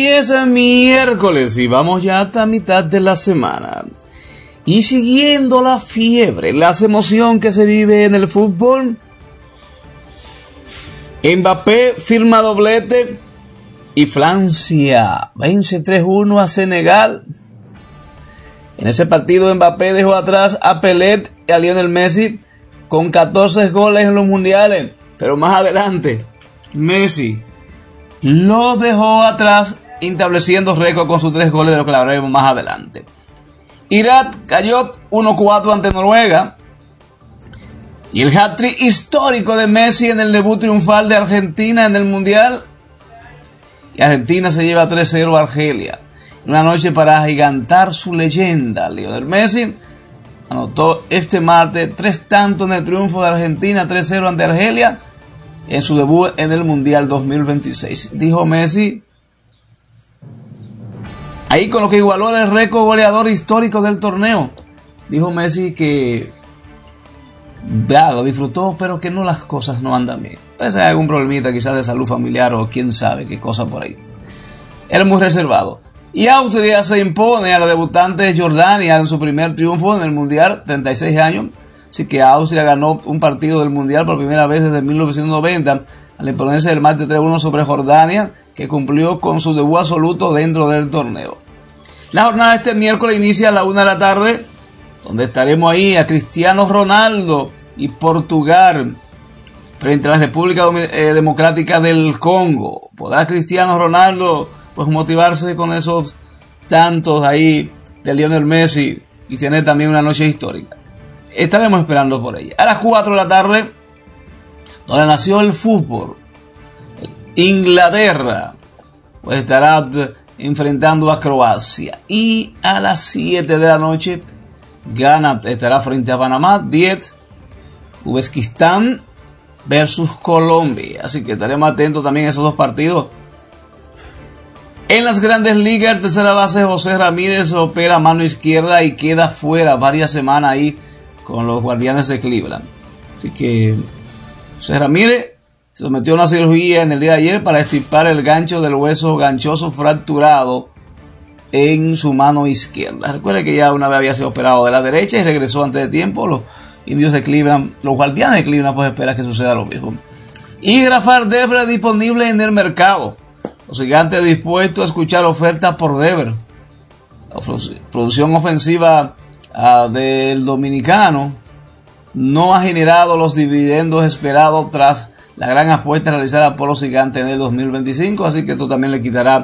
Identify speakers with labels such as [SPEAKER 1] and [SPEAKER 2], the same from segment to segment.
[SPEAKER 1] es miércoles y vamos ya hasta mitad de la semana. Y siguiendo la fiebre, las emociones que se vive en el fútbol, Mbappé firma doblete y Francia vence 3-1 a Senegal. En ese partido Mbappé dejó atrás a Pelé y a Lionel Messi con 14 goles en los mundiales, pero más adelante Messi lo dejó atrás, estableciendo récord con sus 3 goles, de lo que hablaremos más adelante. Irak cayó 1-4 ante Noruega. Y el hat-trick histórico de Messi en el debut triunfal de Argentina en el Mundial. Y Argentina se lleva 3-0 a Argelia. Una noche para agigantar su leyenda. Lionel Messi anotó este martes 3 tantos en el triunfo de Argentina 3-0 ante Argelia en su debut en el Mundial 2026. Dijo Messi, ahí con lo que igualó el récord goleador histórico del torneo, dijo Messi que lo disfrutó, pero que no, las cosas no andan bien. Parece algún problemita quizás de salud familiar o quién sabe qué cosa por ahí. Era muy reservado. Y Austria se impone a la debutante Jordania en su primer triunfo en el Mundial, 36 años. Así que Austria ganó un partido del Mundial por primera vez desde 1990 al imponerse el martes 3-1 sobre Jordania, que cumplió con su debut absoluto dentro del torneo. La jornada de este miércoles inicia a la 1 de la tarde, donde estaremos ahí a Cristiano Ronaldo y Portugal frente a la República Democrática del Congo. ¿Podrá Cristiano Ronaldo pues motivarse con esos tantos ahí de Lionel Messi y tener también una noche histórica? Estaremos esperando por ella. A las 4 de la tarde, donde nació el fútbol, Inglaterra pues estará enfrentando a Croacia. Y a las 7 de la noche, Ghana estará frente a Panamá. 10, Uzbekistán versus Colombia. Así que estaremos atentos también a esos dos partidos. En las grandes ligas, tercera base José Ramírez opera mano izquierda y queda fuera varias semanas ahí con los Guardianes de Cleveland. Así que José Ramírez se sometió a una cirugía en el día de ayer para extirpar el gancho del hueso ganchoso fracturado en su mano izquierda. Recuerde que ya una vez había sido operado de la derecha y regresó antes de tiempo. Los indios de Cleveland, los Guardianes de Cleveland, pues espera que suceda lo mismo. Y Rafael Devers disponible en el mercado. Los gigantes dispuestos a escuchar ofertas por Devers. La producción ofensiva del dominicano no ha generado los dividendos esperados tras la gran apuesta realizada por los gigantes en el 2025, así que esto también le quitará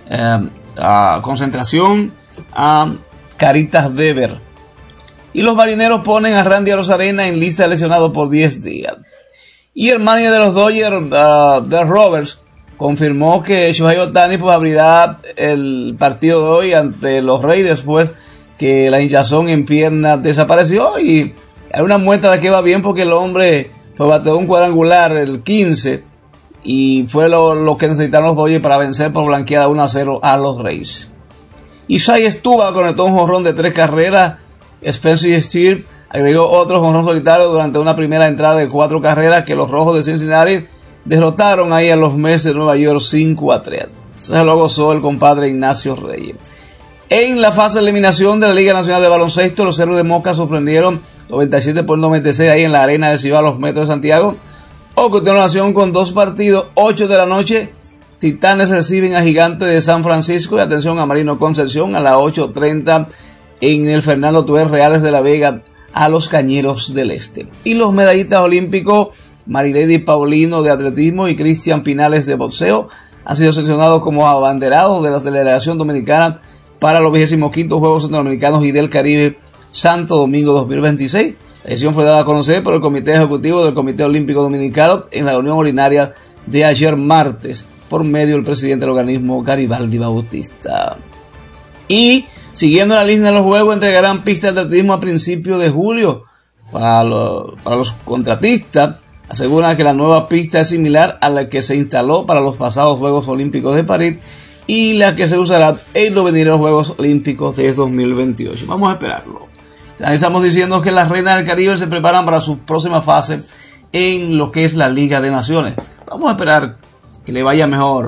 [SPEAKER 1] concentración a Caritas Devers. Y los marineros ponen a Randy Arozarena en lista de lesionados por 10 días. Y el manager de los Dodgers, Dave Roberts, confirmó que Shohei Ohtani pues abrirá el partido de hoy ante los Reyes después que la hinchazón en pierna desapareció, y hay una muestra de que va bien porque el hombre pues bateó un cuadrangular el 15 y fue lo que necesitaron los Dodgers para vencer por blanqueada 1-0 a los Reyes. Isaiah Stuba conectó un jonrón de 3 carreras. Spencer Steer agregó otro jonrón solitario durante una primera entrada de 4 carreras que los Rojos de Cincinnati derrotaron ahí a los Mets de Nueva York 5-3. Se lo gozó el compadre Ignacio Reyes. En la fase de eliminación de la Liga Nacional de Baloncesto, los Cerros de Moca sorprendieron 97-96 ahí en la arena de Cibao, los Metros de Santiago. O continuación con 2 partidos, 8 de la noche, Titanes reciben a Gigantes de San Francisco y atención a Marino Concepción a las 8:30 en el Fernando Tuer Reales de la Vega a los Cañeros del Este. Y los medallistas olímpicos Marilady Paulino de atletismo y Cristian Pinales de boxeo han sido seleccionados como abanderados de la delegación dominicana para los 25º Juegos Centroamericanos y del Caribe Santo Domingo 2026. La decisión fue dada a conocer por el Comité Ejecutivo del Comité Olímpico Dominicano en la reunión ordinaria de ayer martes por medio del presidente del organismo Garibaldi Bautista. Y siguiendo la línea de los juegos, entregarán pistas de atletismo a principios de julio para los contratistas. Aseguran que la nueva pista es similar a la que se instaló para los pasados Juegos Olímpicos de París y la que se usará en los venideros Juegos Olímpicos de 2028. Vamos a esperarlo. Estamos diciendo que las reinas del Caribe se preparan para su próxima fase en lo que es la Liga de Naciones. Vamos a esperar que le vaya mejor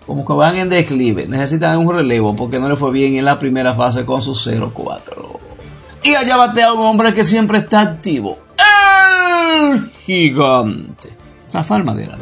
[SPEAKER 1] como que van en declive, necesitan un relevo porque no le fue bien en la primera fase con su 0-4. Y allá batea un hombre que siempre está activo, el gigante Rafael Madera.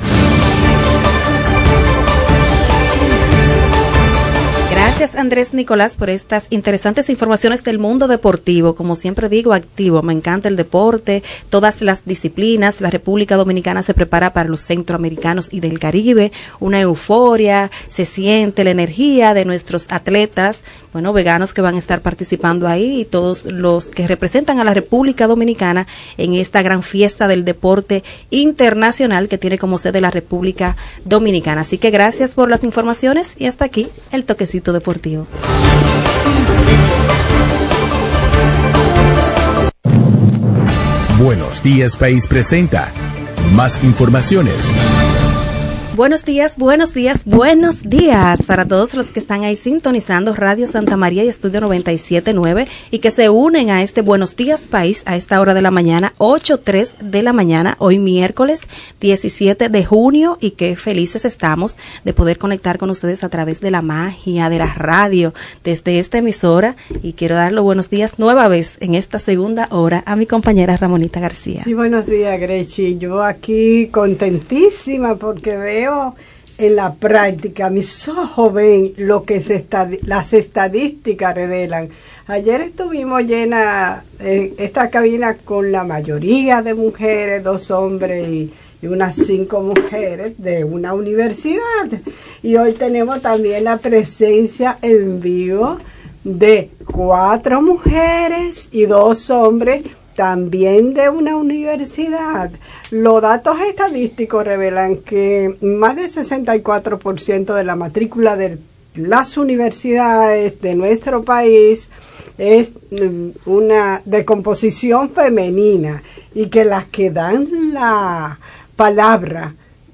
[SPEAKER 2] Gracias, Andrés Nicolás, por estas interesantes informaciones del mundo deportivo. Como siempre digo, activo. Me encanta el deporte, todas las disciplinas. La República Dominicana se prepara para los centroamericanos y del Caribe. Una euforia, se siente la energía de nuestros atletas, bueno, veganos que van a estar participando ahí y todos los que representan a la República Dominicana en esta gran fiesta del deporte internacional que tiene como sede la República Dominicana. Así que gracias por las informaciones y hasta aquí el toquecito deportivo.
[SPEAKER 3] Buenos Días País presenta más informaciones.
[SPEAKER 2] Buenos días, buenos días, buenos días para todos los que están ahí sintonizando Radio Santa María y Estudio 97.9 y que se unen a este Buenos Días País a esta hora de la mañana, 8:03 de la mañana, hoy miércoles 17 de junio, y qué felices estamos de poder conectar con ustedes a través de la magia de la radio desde esta emisora. Y quiero dar los buenos días nueva vez en esta segunda hora a mi compañera Ramonita García.
[SPEAKER 4] Sí, buenos días, Grechi. Yo aquí contentísima porque veo en la práctica, mis ojos ven lo que las estadísticas revelan. Ayer estuvimos llena esta cabina con la mayoría de mujeres, 2 hombres y unas 5 mujeres de una universidad. Y hoy tenemos también la presencia en vivo de 4 mujeres y 2 hombres, también de una universidad. Los datos estadísticos revelan que más del 64% de la matrícula de las universidades de nuestro país es una de composición femenina, y que las que dan la palabra,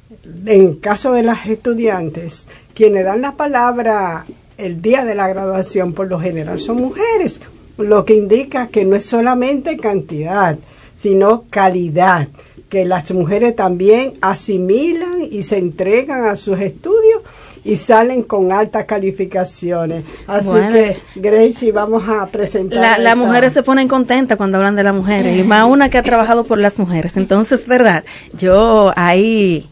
[SPEAKER 4] en caso de las estudiantes, quienes dan la palabra el día de la graduación por lo general son mujeres, lo que indica que no es solamente cantidad, sino calidad, que las mujeres también asimilan y se entregan a sus estudios y salen con altas calificaciones. Así que, Gracie, vamos a presentar.
[SPEAKER 2] Las mujeres se ponen contentas cuando hablan de las mujeres, y más una que ha trabajado por las mujeres. Entonces, verdad, yo ahí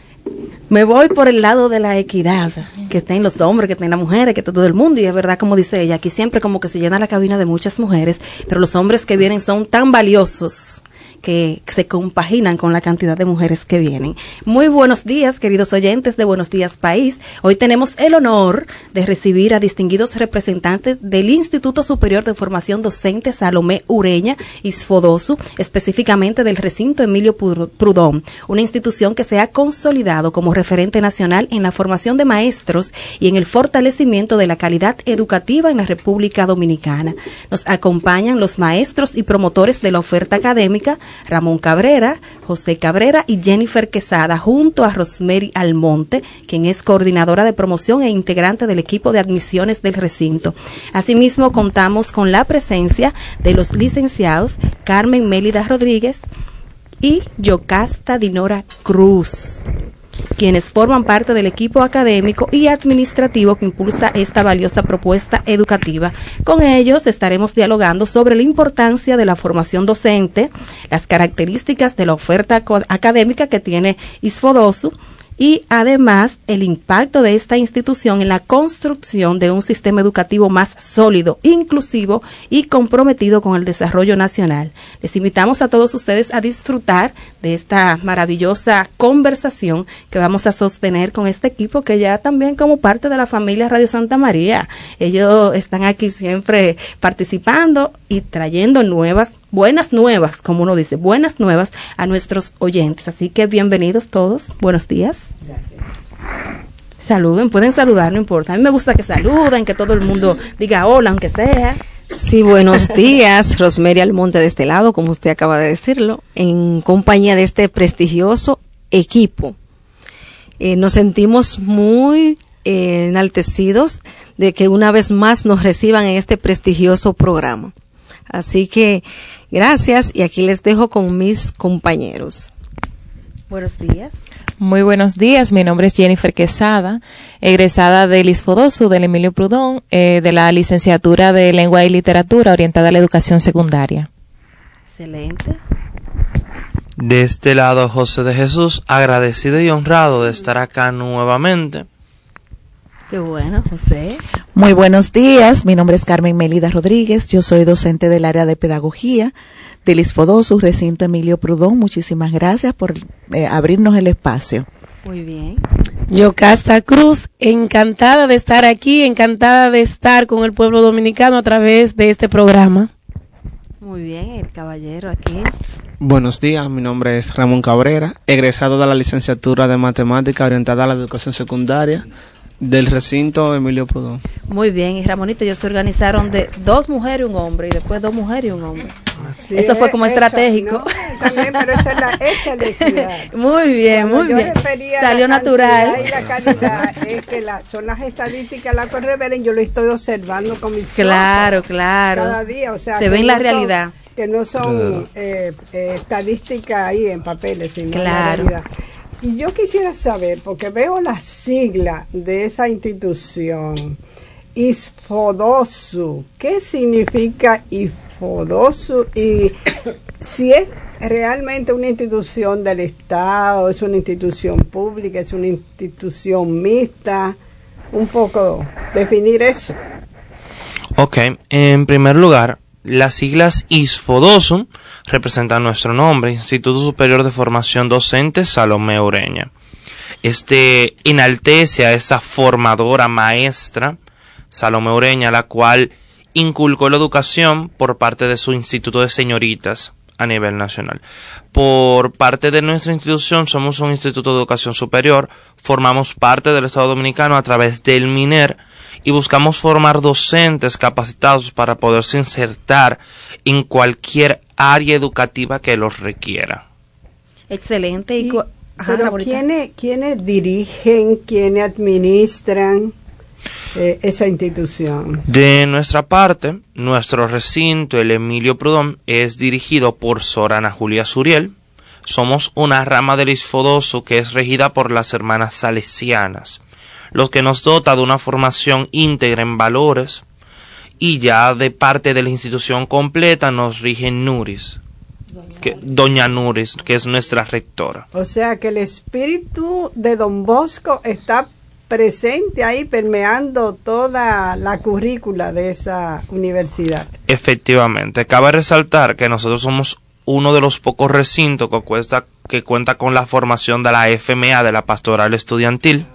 [SPEAKER 2] me voy por el lado de la equidad, que estén los hombres, que estén las mujeres, que esté todo el mundo. Y es verdad, como dice ella, aquí siempre como que se llena la cabina de muchas mujeres, pero los hombres que vienen son tan valiosos que se compaginan con la cantidad de mujeres que vienen. Muy buenos días, queridos oyentes de Buenos Días País. Hoy tenemos el honor de recibir a distinguidos representantes del Instituto Superior de Formación Docente Salomé Ureña ISFODOSU, específicamente del recinto Emilio Prudón, una institución que se ha consolidado como referente nacional en la formación de maestros y en el fortalecimiento de la calidad educativa en la República Dominicana. Nos acompañan los maestros y promotores de la oferta académica, Ramón Cabrera, José Cabrera y Jennifer Quesada, junto a Rosemary Almonte, quien es coordinadora de promoción e integrante del equipo de admisiones del recinto. Asimismo, contamos con la presencia de los licenciados Carmen Mélida Rodríguez y Yocasta Dinora Cruz, quienes forman parte del equipo académico y administrativo que impulsa esta valiosa propuesta educativa. Con ellos estaremos dialogando sobre la importancia de la formación docente, las características de la oferta académica que tiene ISFODOSU y además el impacto de esta institución en la construcción de un sistema educativo más sólido, inclusivo y comprometido con el desarrollo nacional. Les invitamos a todos ustedes a disfrutar de esta maravillosa conversación que vamos a sostener con este equipo que ya también como parte de la familia Radio Santa María. Ellos están aquí siempre participando y trayendo buenas nuevas, como uno dice, buenas nuevas a nuestros oyentes. Así que bienvenidos todos, buenos días.
[SPEAKER 4] Gracias.
[SPEAKER 2] Saluden, pueden saludar, no importa. A mí me gusta que saluden, que todo el mundo diga hola, aunque sea.
[SPEAKER 5] Sí, buenos días, Rosemary Almonte de este lado, como usted acaba de decirlo, en compañía de este prestigioso equipo. Nos sentimos muy enaltecidos de que una vez más nos reciban en este prestigioso programa. Así que gracias, y aquí les dejo con mis compañeros.
[SPEAKER 2] Buenos días.
[SPEAKER 6] Muy buenos días, mi nombre es Jennifer Quesada, egresada del ISFODOSU, del Emilio Prudón, de la licenciatura de Lengua y Literatura orientada a la educación secundaria.
[SPEAKER 2] Excelente.
[SPEAKER 7] De este lado, José de Jesús, agradecido y honrado de estar acá nuevamente.
[SPEAKER 2] Qué bueno, José.
[SPEAKER 8] Muy buenos días, mi nombre es Carmen Melida Rodríguez, yo soy docente del área de pedagogía del ISFODOSU, recinto Emilio Prudón. Muchísimas gracias por abrirnos el espacio.
[SPEAKER 2] Muy bien.
[SPEAKER 9] Yocasta Cruz, encantada de estar aquí, encantada de estar con el pueblo dominicano a través de este programa.
[SPEAKER 2] Muy bien, el caballero aquí.
[SPEAKER 10] Buenos días, mi nombre es Ramón Cabrera, egresado de la licenciatura de Matemática orientada a la educación secundaria del recinto Emilio Prudón.
[SPEAKER 2] Muy bien, y Ramonito, ellos se organizaron de 2 mujeres y un hombre, y después 2 mujeres y un hombre.
[SPEAKER 4] Sí,
[SPEAKER 2] eso fue como estratégico.
[SPEAKER 4] No, también, pero esa es la equidad.
[SPEAKER 2] Muy bien,
[SPEAKER 4] Cuando
[SPEAKER 2] muy bien. Salió natural.
[SPEAKER 4] Y la calidad es que son las estadísticas las que revelen, yo lo estoy observando con mis
[SPEAKER 2] Claro,
[SPEAKER 4] ojos
[SPEAKER 2] claro.
[SPEAKER 4] cada día, o sea,
[SPEAKER 2] se ve en la
[SPEAKER 4] no
[SPEAKER 2] realidad.
[SPEAKER 4] Que no son estadísticas ahí en papeles, sino
[SPEAKER 2] claro.
[SPEAKER 4] en la realidad. Y yo quisiera saber, porque veo la sigla de esa institución, ISFODOSU. ¿Qué significa ISFODOSU? Y si es realmente una institución del Estado, es una institución pública, es una institución mixta. Un poco definir eso.
[SPEAKER 7] Ok, en primer lugar, las siglas ISFODOSU representan nuestro nombre, Instituto Superior de Formación Docente Salomé Ureña. Este enaltece a esa formadora maestra, Salomé Ureña, la cual inculcó la educación por parte de su Instituto de Señoritas a nivel nacional. Por parte de nuestra institución, somos un Instituto de Educación Superior, formamos parte del Estado Dominicano a través del MINER, y buscamos formar docentes capacitados para poderse insertar en cualquier área educativa que los requiera.
[SPEAKER 2] Excelente.
[SPEAKER 4] Pero ¿quiénes dirigen, quiénes administran esa institución?
[SPEAKER 7] De nuestra parte, nuestro recinto, el Emilio Prudón, es dirigido por Sor Ana Julia Suriel. Somos una rama del ISFODOSU que es regida por las hermanas salesianas, lo que nos dota de una formación íntegra en valores, y ya de parte de la institución completa nos rige Nuris, Doña Nuris, que es nuestra rectora.
[SPEAKER 4] O sea que el espíritu de Don Bosco está presente ahí, permeando toda la currícula de esa universidad.
[SPEAKER 7] Efectivamente, cabe resaltar que nosotros somos uno de los pocos recintos que cuenta con la formación de la FMA, de la Pastoral Estudiantil.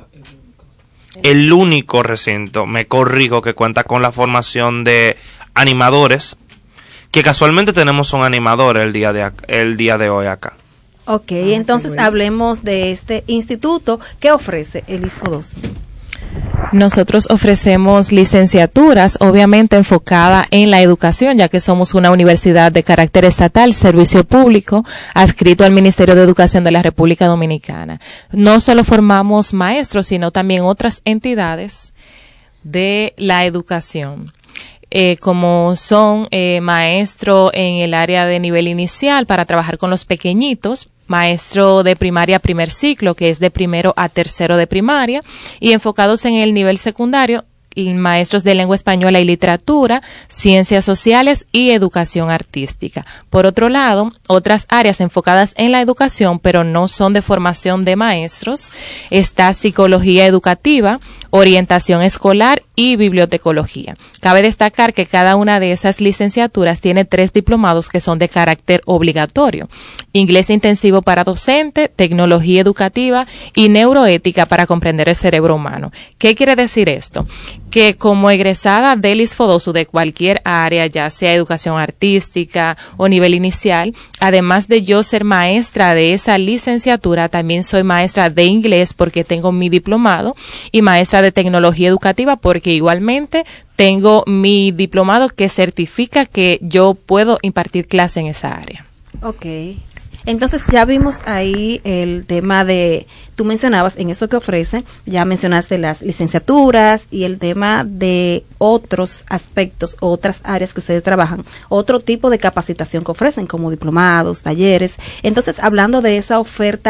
[SPEAKER 7] El único recinto, me corrijo, que cuenta con la formación de animadores, que casualmente tenemos un animador el día de hoy acá.
[SPEAKER 2] Ok, entonces hablemos de este instituto. ¿Qué ofrece el ISFODOSU?
[SPEAKER 6] Nosotros ofrecemos licenciaturas, obviamente enfocada en la educación, ya que somos una universidad de carácter estatal, servicio público, adscrito al Ministerio de Educación de la República Dominicana. No solo formamos maestros, sino también otras entidades de la educación. Como son maestro en el área de nivel inicial para trabajar con los pequeñitos, maestro de primaria primer ciclo, que es de primero a tercero de primaria, y enfocados en el nivel secundario, maestros de lengua española y literatura, ciencias sociales y educación artística. Por otro lado, otras áreas enfocadas en la educación, pero no son de formación de maestros, está psicología educativa, orientación escolar y bibliotecología. Cabe destacar que cada una de esas licenciaturas tiene 3 diplomados que son de carácter obligatorio: inglés intensivo para docente, tecnología educativa y neuroética para comprender el cerebro humano. ¿Qué quiere decir esto? Que como egresada del ISFODOSU de cualquier área, ya sea educación artística o nivel inicial, además de yo ser maestra de esa licenciatura, también soy maestra de inglés porque tengo mi diplomado, y maestra de tecnología educativa porque igualmente tengo mi diplomado que certifica que yo puedo impartir clase en esa área.
[SPEAKER 2] Ok. Entonces ya vimos ahí el tema de, tú mencionabas en eso que ofrece, ya mencionaste las licenciaturas y el tema de otros aspectos, otras áreas que ustedes trabajan, otro tipo de capacitación que ofrecen como diplomados, talleres. Entonces, hablando de esa oferta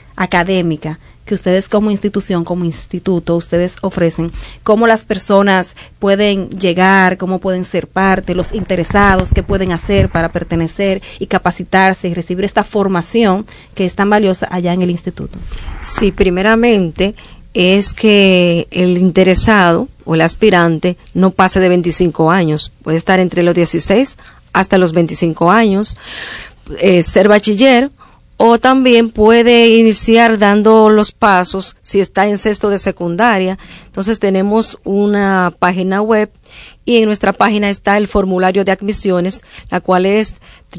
[SPEAKER 2] académica que ustedes como institución, como instituto, ustedes ofrecen, cómo las personas pueden llegar, cómo pueden ser parte, los interesados, qué pueden hacer para pertenecer y capacitarse y recibir esta formación que es tan valiosa allá en el instituto.
[SPEAKER 5] Sí, primeramente es que el interesado o el aspirante no pase de 25 años, puede estar entre los 16 hasta los 25 años, ser bachiller, o también puede iniciar dando los pasos si está en sexto de secundaria. Entonces tenemos una página web y en nuestra página está el formulario de admisiones, la cual es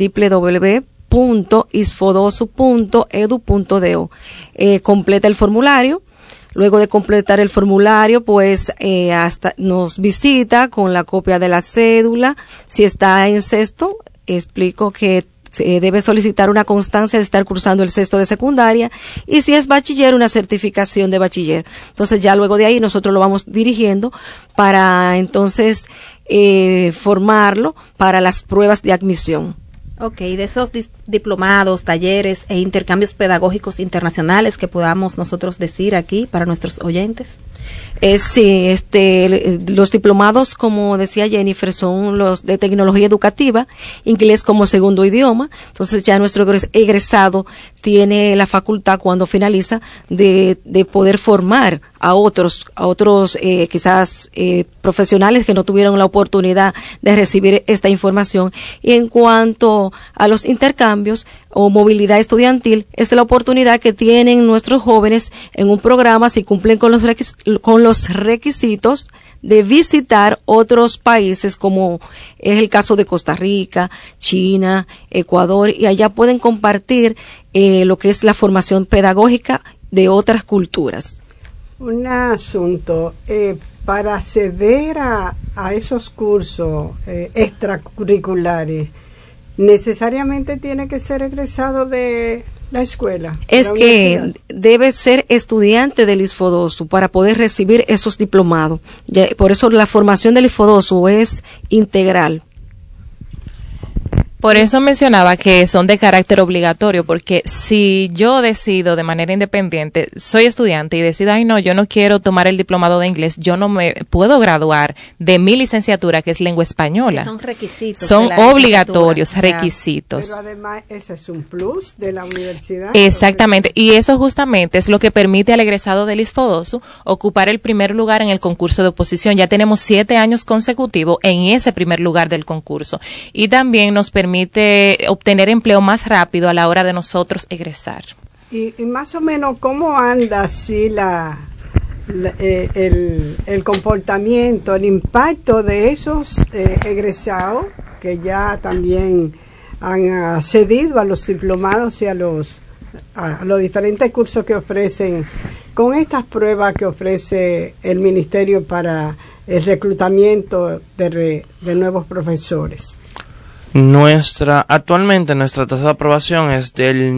[SPEAKER 5] www.isfodosu.edu.do. Completa el formulario. Luego de completar el formulario, pues hasta nos visita con la copia de la cédula. Si está en sexto, explico que debe solicitar una constancia de estar cursando el sexto de secundaria, y si es bachiller, una certificación de bachiller. Entonces ya luego de ahí nosotros lo vamos dirigiendo para entonces formarlo para las pruebas de admisión.
[SPEAKER 2] Ok, de esos diplomados, talleres e intercambios pedagógicos internacionales que podamos nosotros decir aquí para nuestros oyentes.
[SPEAKER 5] Sí, los diplomados, como decía Jennifer, son los de tecnología educativa, inglés como segundo idioma. Entonces ya nuestro egresado tiene la facultad, cuando finaliza, de poder formar a otros quizás profesionales que no tuvieron la oportunidad de recibir esta información. Y en cuanto a los intercambios o movilidad estudiantil, es la oportunidad que tienen nuestros jóvenes en un programa, si cumplen con los requisitos, de visitar otros países, como es el caso de Costa Rica, China, Ecuador, y allá pueden compartir lo que es la formación pedagógica de otras culturas.
[SPEAKER 4] Un asunto, para acceder a esos cursos extracurriculares, ¿necesariamente tiene que ser egresado de la escuela?
[SPEAKER 5] Es que debe ser estudiante del ISFODOSU para poder recibir esos diplomados. Por eso la formación del ISFODOSU es integral.
[SPEAKER 6] Por eso mencionaba que son de carácter obligatorio, porque si yo decido de manera independiente, soy estudiante y decido, ay no, yo no quiero tomar el diplomado de inglés, yo no me puedo graduar de mi licenciatura, que es lengua española.
[SPEAKER 2] Que son requisitos.
[SPEAKER 6] Son obligatorios, requisitos.
[SPEAKER 4] Pero además, eso es un plus de la universidad.
[SPEAKER 6] Exactamente, y eso justamente es lo que permite al egresado del ISFODOSU ocupar el primer lugar en el concurso de oposición. Ya tenemos 7 años consecutivos en ese primer lugar del concurso, y también nos permite obtener empleo más rápido a la hora de nosotros egresar.
[SPEAKER 4] Y más o menos, ¿cómo anda así el comportamiento, el impacto de esos egresados que ya también han accedido a los diplomados y a los diferentes cursos que ofrecen, con estas pruebas que ofrece el Ministerio para el reclutamiento de nuevos profesores?
[SPEAKER 7] Actualmente nuestra tasa de aprobación es del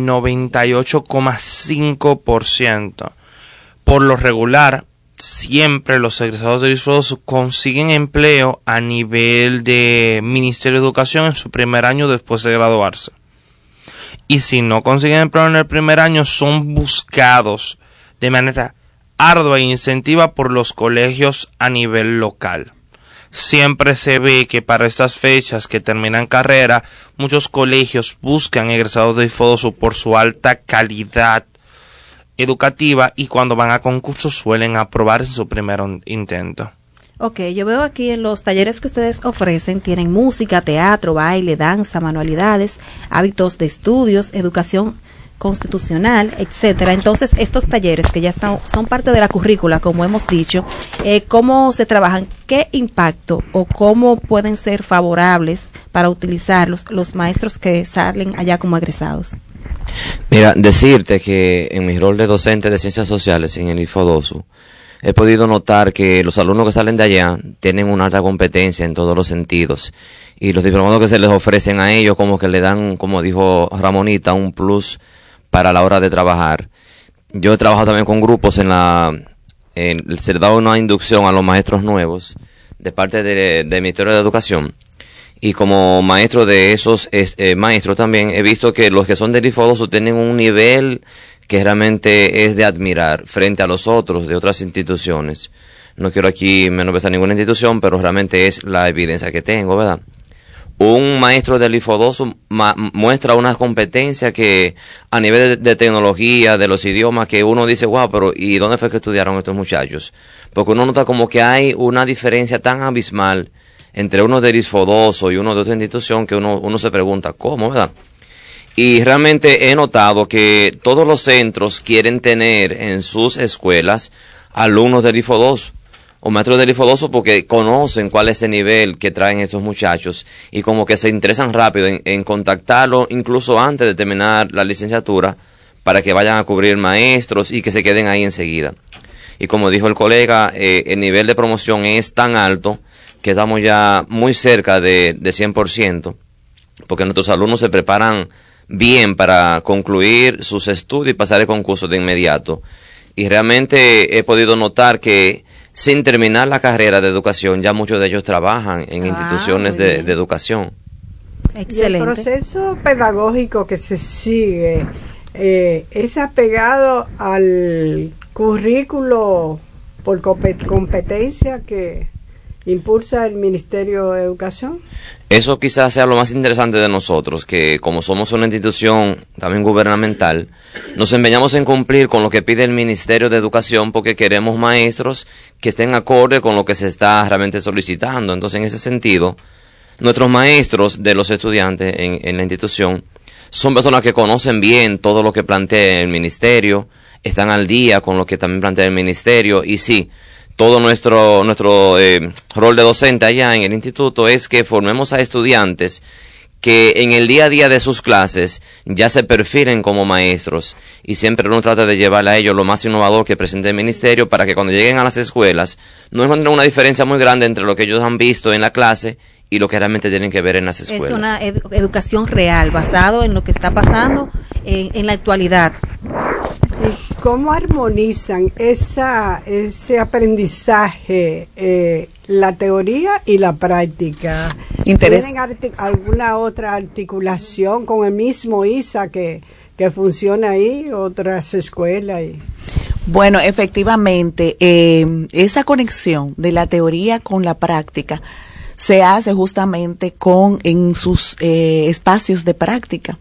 [SPEAKER 7] 98,5%. Por lo regular, siempre los egresados del ISFODOSU consiguen empleo a nivel de Ministerio de Educación en su primer año después de graduarse. Y si no consiguen empleo en el primer año, son buscados de manera ardua e incentiva por los colegios a nivel local. Siempre se ve que para estas fechas que terminan carrera, muchos colegios buscan egresados de ISFODOSU por su alta calidad educativa, y cuando van a concursos suelen aprobar en su primer intento.
[SPEAKER 2] Ok, yo veo aquí en los talleres que ustedes ofrecen, tienen música, teatro, baile, danza, manualidades, hábitos de estudios, educación constitucional, etcétera. Entonces, estos talleres que ya son parte de la currícula, como hemos dicho, ¿cómo se trabajan? ¿Qué impacto o cómo pueden ser favorables para utilizarlos los maestros que salen allá como egresados?
[SPEAKER 11] Mira, decirte que en mi rol de docente de ciencias sociales en el ISFODOSU, he podido notar que los alumnos que salen de allá tienen una alta competencia en todos los sentidos, y los diplomados que se les ofrecen a ellos como que le dan, como dijo Ramonita, un plus para la hora de trabajar. Yo he trabajado también con grupos se les da una inducción a los maestros nuevos de parte del Ministerio de Educación, y como maestro de esos maestros también he visto que los que son del ISFODOSU tienen un nivel que realmente es de admirar frente a los otros de otras instituciones. No quiero aquí menospreciar ninguna institución, pero realmente es la evidencia que tengo, ¿verdad? Un maestro del IFODOSU muestra una competencia que a nivel de tecnología, de los idiomas, que uno dice, wow, pero ¿y dónde fue que estudiaron estos muchachos? Porque uno nota como que hay una diferencia tan abismal entre uno del IFODOSU y uno de otra institución que uno se pregunta, ¿cómo, verdad? Y realmente he notado que todos los centros quieren tener en sus escuelas alumnos del IFODOSU o maestros del IFODOSU porque conocen cuál es el nivel que traen estos muchachos y como que se interesan rápido en contactarlo incluso antes de terminar la licenciatura para que vayan a cubrir maestros y que se queden ahí enseguida. Y como dijo el colega, el nivel de promoción es tan alto que estamos ya muy cerca de 100%, porque nuestros alumnos se preparan bien para concluir sus estudios y pasar el concurso de inmediato. Y realmente he podido notar que sin terminar la carrera de educación, ya muchos de ellos trabajan en instituciones de educación.
[SPEAKER 4] Excelente. Y el proceso pedagógico que se sigue es apegado al currículo por competencia que impulsa el Ministerio de Educación.
[SPEAKER 11] Eso quizás sea lo más interesante de nosotros, que como somos una institución también gubernamental, nos empeñamos en cumplir con lo que pide el Ministerio de Educación porque queremos maestros que estén acorde con lo que se está realmente solicitando. Entonces, en ese sentido, nuestros maestros de los estudiantes en la institución son personas que conocen bien todo lo que plantea el Ministerio, están al día con lo que también plantea el Ministerio y sí, todo nuestro rol de docente allá en el instituto es que formemos a estudiantes que en el día a día de sus clases ya se perfilen como maestros y siempre uno trata de llevar a ellos lo más innovador que presente el ministerio para que cuando lleguen a las escuelas no encuentren una diferencia muy grande entre lo que ellos han visto en la clase y lo que realmente tienen que ver en las escuelas.
[SPEAKER 2] Es una educación real, basado en lo que está pasando en la actualidad.
[SPEAKER 4] ¿Y cómo armonizan ese aprendizaje, la teoría y la práctica? ¿Tienen alguna otra articulación con el mismo ISA que funciona ahí, otras escuelas?
[SPEAKER 8] Bueno, efectivamente, esa conexión de la teoría con la práctica se hace justamente en sus espacios de práctica.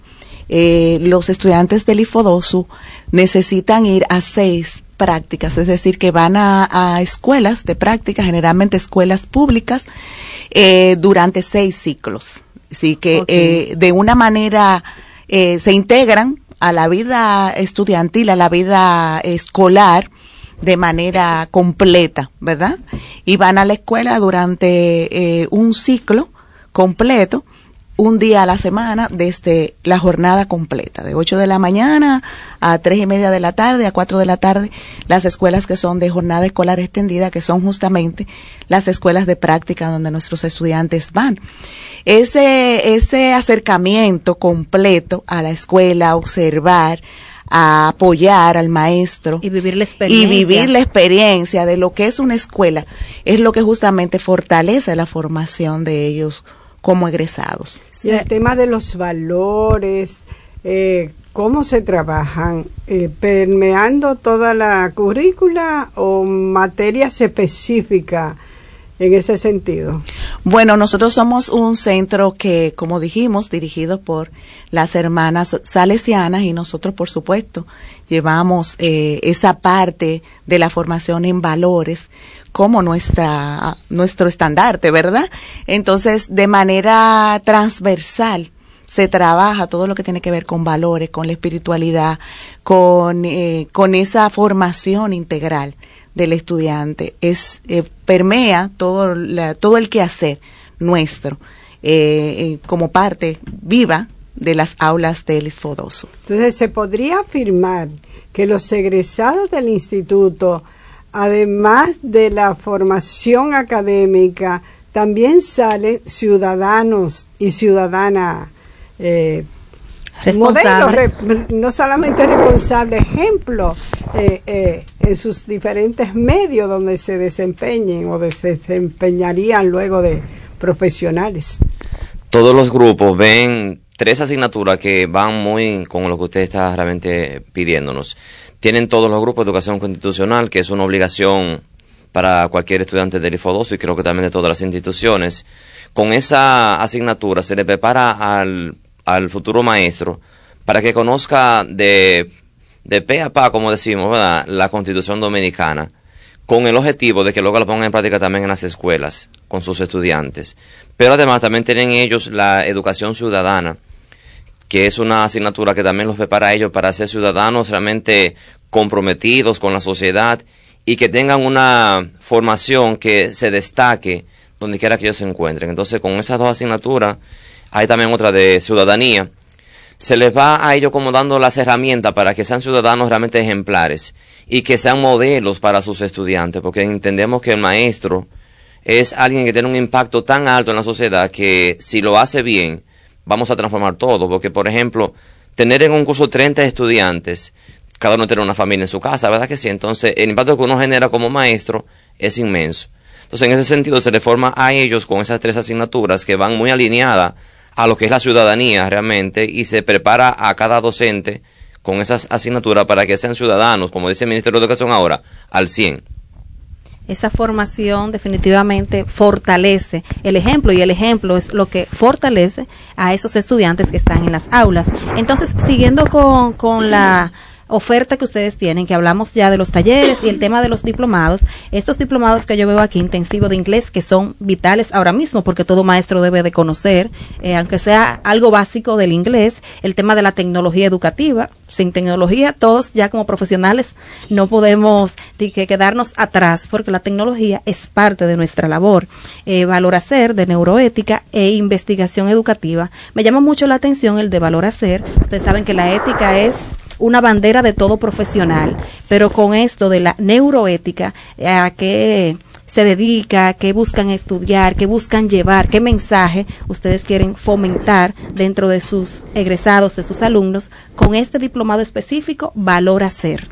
[SPEAKER 8] Los estudiantes del IFODOSU necesitan ir a 6 prácticas, es decir, que van a escuelas de práctica, generalmente escuelas públicas, durante 6 ciclos. Así que de una manera se integran a la vida estudiantil, a la vida escolar, de manera completa, ¿verdad? Y van a la escuela durante un ciclo completo, un día a la semana, desde la jornada completa, de 8 de la mañana a 3:30 de la tarde, a 4 de la tarde, las escuelas que son de jornada escolar extendida, que son justamente las escuelas de práctica donde nuestros estudiantes van. Ese acercamiento completo a la escuela, a observar, a apoyar al maestro
[SPEAKER 2] y vivir la
[SPEAKER 8] experiencia de lo que es una escuela, es lo que justamente fortalece la formación de ellos como egresados.
[SPEAKER 4] Y el tema de los valores, ¿cómo se trabajan? ¿Permeando toda la currícula o materias específicas en ese sentido?
[SPEAKER 8] Bueno, nosotros somos un centro que, como dijimos, dirigido por las hermanas salesianas y nosotros, por supuesto, llevamos esa parte de la formación en valores como nuestro estandarte, ¿verdad? Entonces, de manera transversal se trabaja todo lo que tiene que ver con valores, con la espiritualidad, con esa formación integral del estudiante. Permea todo el quehacer nuestro como parte viva de las aulas del IFODOSU.
[SPEAKER 4] Entonces, se podría afirmar que los egresados del instituto, además de la formación académica, también salen ciudadanos y ciudadanas modelos, no solamente responsables, ejemplos en sus diferentes medios donde se desempeñen o se desempeñarían luego de profesionales.
[SPEAKER 11] Todos los grupos ven 3 asignaturas que van muy con lo que usted está realmente pidiéndonos. Tienen todos los grupos de educación constitucional, que es una obligación para cualquier estudiante del IFODOSO y creo que también de todas las instituciones. Con esa asignatura se le prepara al futuro maestro para que conozca de pe a pa, como decimos, ¿verdad?, la Constitución Dominicana, con el objetivo de que luego la pongan en práctica también en las escuelas, con sus estudiantes. Pero además también tienen ellos la educación ciudadana, que es una asignatura que también los prepara a ellos para ser ciudadanos realmente comprometidos con la sociedad y que tengan una formación que se destaque donde quiera que ellos se encuentren. Entonces, con esas 2 asignaturas, hay también otra de ciudadanía, se les va a ellos como dando las herramientas para que sean ciudadanos realmente ejemplares y que sean modelos para sus estudiantes, porque entendemos que el maestro es alguien que tiene un impacto tan alto en la sociedad que si lo hace bien, vamos a transformar todo, porque por ejemplo, tener en un curso 30 estudiantes, cada uno tiene una familia en su casa, ¿verdad que sí? Entonces, el impacto que uno genera como maestro es inmenso. Entonces, en ese sentido, se le forma a ellos con esas 3 asignaturas que van muy alineadas a lo que es la ciudadanía realmente, y se prepara a cada docente con esas asignaturas para que sean ciudadanos, como dice el Ministerio de Educación ahora, al 100.
[SPEAKER 2] Esa formación definitivamente fortalece el ejemplo, y el ejemplo es lo que fortalece a esos estudiantes que están en las aulas. Entonces, siguiendo con la oferta que ustedes tienen, que hablamos ya de los talleres y el tema de los diplomados, estos diplomados que yo veo aquí, intensivo de inglés, que son vitales ahora mismo, porque todo maestro debe de conocer, aunque sea algo básico del inglés, el tema de la tecnología educativa. Sin tecnología, todos ya como profesionales no podemos quedarnos atrás, porque la tecnología es parte de nuestra labor. Valor Hacer, de neuroética e investigación educativa. Me llama mucho la atención el de Valor Hacer. Ustedes saben que la ética es una bandera de todo profesional, pero con esto de la neuroética, ¿a qué se dedica? ¿Qué buscan estudiar? ¿Qué buscan llevar? ¿Qué mensaje ustedes quieren fomentar dentro de sus egresados, de sus alumnos, con este diplomado específico, Valor Hacer?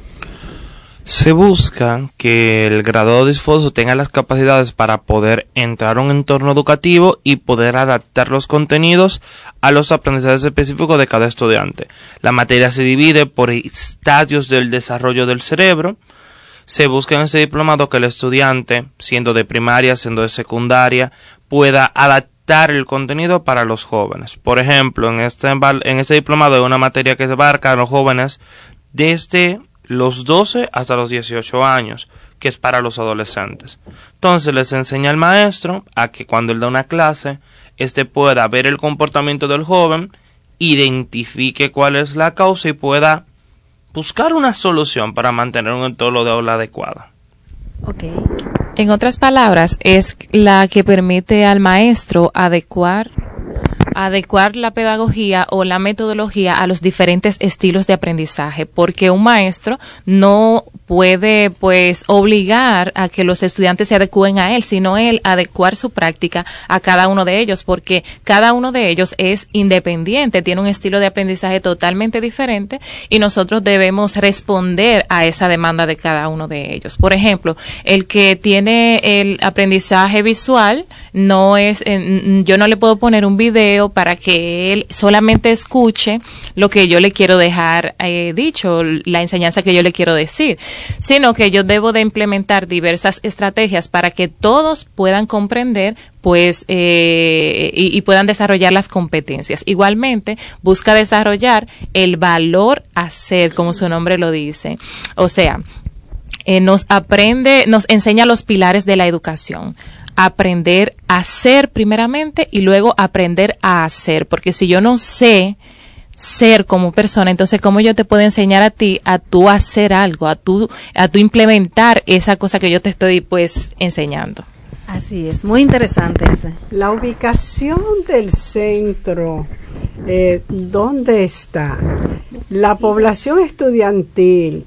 [SPEAKER 7] Se busca que el graduado de IFODOSO tenga las capacidades para poder entrar a un entorno educativo y poder adaptar los contenidos a los aprendizajes específicos de cada estudiante. La materia se divide por estadios del desarrollo del cerebro. Se busca en ese diplomado que el estudiante, siendo de primaria, siendo de secundaria, pueda adaptar el contenido para los jóvenes. Por ejemplo, en este diplomado hay una materia que abarca a los jóvenes desde los 12 hasta los 18 años, que es para los adolescentes. Entonces les enseña al maestro a que cuando él da una clase, pueda ver el comportamiento del joven, identifique cuál es la causa y pueda buscar una solución para mantener un entorno de aula adecuado.
[SPEAKER 2] Okay.
[SPEAKER 6] En otras palabras, es la que permite al maestro adecuar la pedagogía o la metodología a los diferentes estilos de aprendizaje, porque un maestro no puede pues obligar a que los estudiantes se adecúen a él, sino él adecuar su práctica a cada uno de ellos, porque cada uno de ellos es independiente, tiene un estilo de aprendizaje totalmente diferente y nosotros debemos responder a esa demanda de cada uno de ellos. Por ejemplo, el que tiene el aprendizaje visual, yo no le puedo poner un video para que él solamente escuche lo que yo le quiero dejar dicho, la enseñanza que yo le quiero decir, sino que yo debo de implementar diversas estrategias para que todos puedan comprender pues y puedan desarrollar las competencias. Igualmente, busca desarrollar el valor hacer, como su nombre lo dice. O sea, nos enseña los pilares de la educación. Aprender a ser primeramente y luego aprender a hacer, porque si yo no sé ser como persona, entonces cómo yo te puedo enseñar a ti a tú hacer algo, a tú implementar esa cosa que yo te estoy pues enseñando.
[SPEAKER 2] Así es, muy interesante ese.
[SPEAKER 4] La ubicación del centro, ¿dónde está? La población estudiantil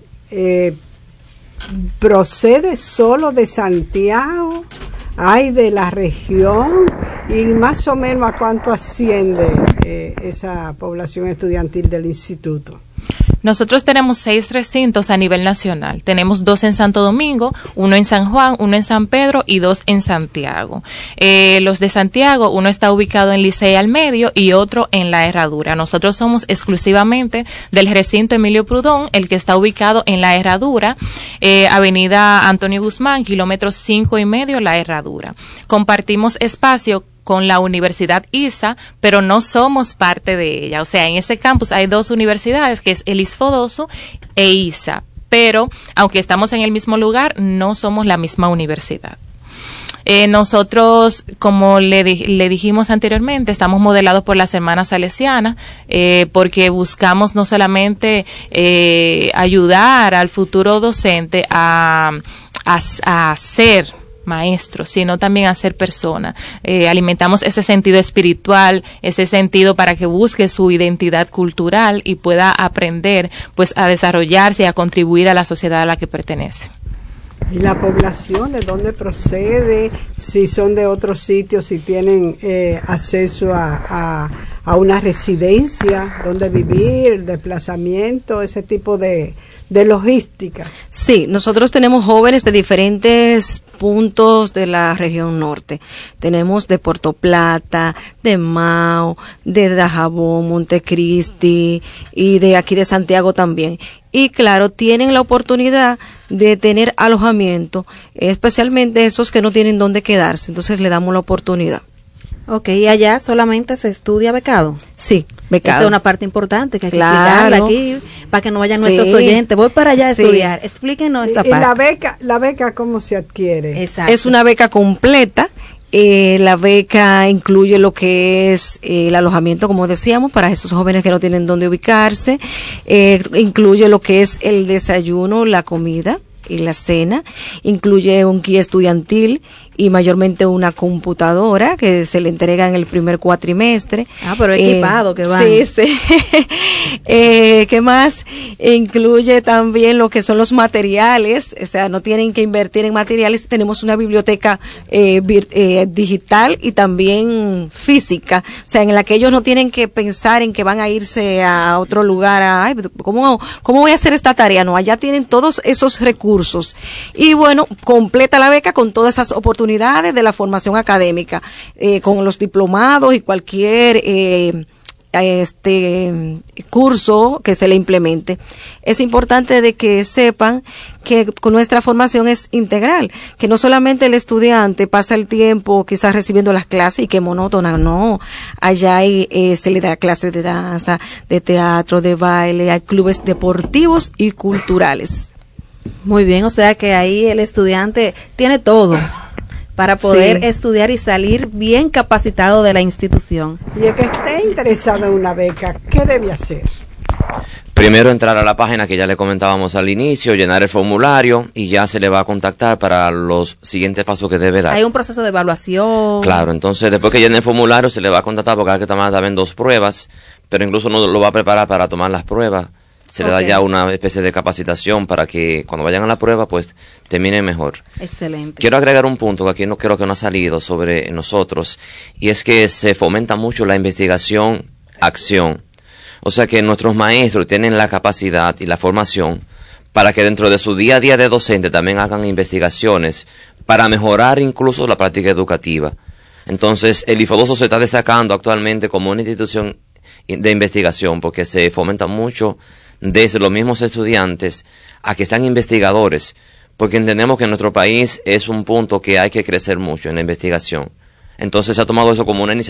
[SPEAKER 4] procede solo de Santiago, hay de la región, y más o menos a cuánto asciende esa población estudiantil del instituto.
[SPEAKER 6] Nosotros tenemos 6 recintos a nivel nacional. Tenemos 2 en Santo Domingo, 1 en San Juan, 1 en San Pedro y 2 en Santiago. Los de Santiago, uno está ubicado en Licey al Medio y otro en La Herradura. Nosotros somos exclusivamente del recinto Emilio Prudón, el que está ubicado en La Herradura, Avenida Antonio Guzmán, kilómetros 5.5, La Herradura. Compartimos espacio con la Universidad ISA, pero no somos parte de ella. O sea, en ese campus hay 2 universidades, que es el ISFODOSO e ISA, pero aunque estamos en el mismo lugar, no somos la misma universidad. Nosotros, como le dijimos anteriormente, estamos modelados por las hermanas salesianas, porque buscamos no solamente ayudar al futuro docente a ser maestro, sino también a ser persona. Alimentamos ese sentido espiritual, ese sentido para que busque su identidad cultural y pueda aprender pues a desarrollarse y a contribuir a la sociedad a la que pertenece.
[SPEAKER 4] ¿Y la población de dónde procede? Si son de otros sitios, si tienen acceso a una residencia, dónde vivir, desplazamiento, ese tipo de logística.
[SPEAKER 5] Sí, nosotros tenemos jóvenes de diferentes puntos de la región norte. Tenemos de Puerto Plata, de Mao, de Dajabón, Montecristi y de aquí de Santiago también. Y claro, tienen la oportunidad de tener alojamiento, especialmente esos que no tienen dónde quedarse. Entonces le damos la oportunidad.
[SPEAKER 2] Ok, ¿y allá solamente se estudia becado?
[SPEAKER 5] Sí, becado.
[SPEAKER 2] Esa es una parte importante que hay que
[SPEAKER 5] Claro.
[SPEAKER 2] explicarla aquí para que no vayan
[SPEAKER 5] Sí.
[SPEAKER 2] nuestros oyentes. Voy para allá a
[SPEAKER 5] Sí.
[SPEAKER 2] estudiar. Explíquenos esta
[SPEAKER 4] Y
[SPEAKER 2] parte.
[SPEAKER 4] la beca, ¿cómo se adquiere?
[SPEAKER 2] Exacto.
[SPEAKER 5] Es una beca completa. La beca incluye lo que es el alojamiento, como decíamos, para esos jóvenes que no tienen dónde ubicarse. Incluye lo que es el desayuno, la comida y la cena. Incluye un guía estudiantil y mayormente una computadora que se le entrega en el primer cuatrimestre.
[SPEAKER 2] Ah, pero equipado que van.
[SPEAKER 5] Sí, sí. ¿Qué más? Incluye también lo que son los materiales, o sea, no tienen que invertir en materiales. Tenemos una biblioteca digital y también física, o sea, en la que ellos no tienen que pensar en que van a irse a otro lugar, ay, ¿cómo voy a hacer esta tarea? No, allá tienen todos esos recursos. Y bueno, completa la beca con todas esas oportunidades de la formación académica, con los diplomados y cualquier curso que se le implemente. Es importante de que sepan que con nuestra formación es integral, que no solamente el estudiante pasa el tiempo quizás recibiendo las clases y que monótona, no, allá se le da clases de danza, de teatro, de baile, hay clubes deportivos y culturales.
[SPEAKER 2] Muy bien, o sea que ahí el estudiante tiene todo para poder estudiar y salir bien capacitado de la institución.
[SPEAKER 4] Y el que esté interesado en una beca, ¿qué debe hacer?
[SPEAKER 11] Primero entrar a la página que ya le comentábamos al inicio, llenar el formulario y ya se le va a contactar para los siguientes pasos que debe dar.
[SPEAKER 2] Hay un proceso de evaluación.
[SPEAKER 11] Claro, entonces después que llene el formulario se le va a contactar porque hay que tomar también 2 pruebas, pero incluso no lo va a preparar para tomar las pruebas. Se le da ya una especie de capacitación para que cuando vayan a la prueba pues terminen mejor.
[SPEAKER 2] Excelente.
[SPEAKER 11] Quiero agregar un punto que aquí no creo que no ha salido sobre nosotros, y es que se fomenta mucho la investigación-acción. O sea que nuestros maestros tienen la capacidad y la formación para que dentro de su día a día de docente también hagan investigaciones para mejorar incluso la práctica educativa. Entonces el IFODOSO se está destacando actualmente como una institución de investigación porque se fomenta mucho desde los mismos estudiantes a que sean investigadores, porque entendemos que en nuestro país es un punto que hay que crecer mucho en la investigación. Entonces se ha tomado eso como una iniciativa